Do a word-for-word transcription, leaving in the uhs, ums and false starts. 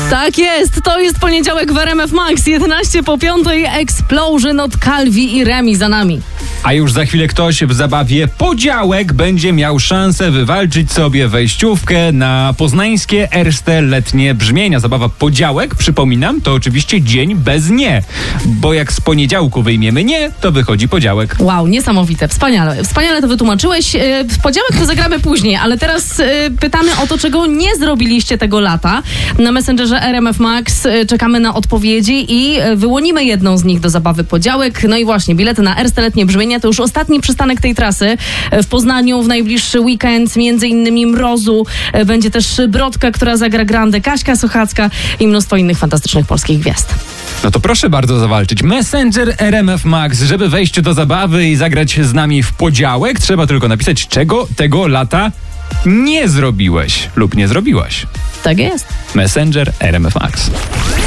Tak jest, to jest poniedziałek w R M F Max, jedenaście po piątej, Explosion od Calvi i Remi za nami. A już za chwilę ktoś w zabawie Podziałek będzie miał szansę wywalczyć sobie wejściówkę na poznańskie Erste letnie brzmienia. Zabawa Podziałek, przypominam, to oczywiście dzień bez nie, bo jak z poniedziałku wyjmiemy nie, to wychodzi podziałek. Wow, niesamowite, wspaniale. Wspaniale to wytłumaczyłeś. W podziałek to zagramy później, ale teraz pytamy o to, czego nie zrobiliście tego lata. Na Messengerze R M F Max czekamy na odpowiedzi i wyłonimy jedną z nich do zabawy Podziałek. No i właśnie, bilety na Erste letnie brzmienia to już ostatni przystanek tej trasy. W Poznaniu w najbliższy weekend, między innymi Mrozu, będzie też Brodka, która zagra Grande, Kaśka Sochacka i mnóstwo innych fantastycznych polskich gwiazd. No to proszę bardzo zawalczyć. Messenger R M F Max, żeby wejść do zabawy i zagrać z nami w Podziałek, trzeba tylko napisać, czego tego lata nie zrobiłeś lub nie zrobiłaś. Tak jest. Messenger R M F Max.